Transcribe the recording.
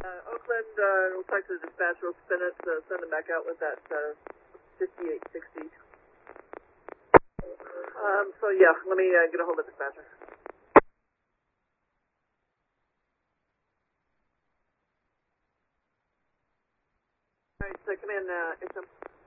Oakland, we'll talk to the dispatcher, we'll spin it, send them back out with that 5860. So yeah, let me get a hold of the dispatcher. Alright, so come in, HM.